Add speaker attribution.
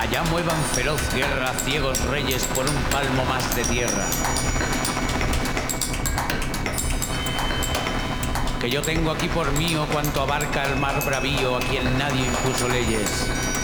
Speaker 1: Allá muevan feroz guerra ciegos reyes por un palmo más de tierra. Que yo tengo aquí por mío cuanto abarca el mar bravío a quien nadie impuso leyes.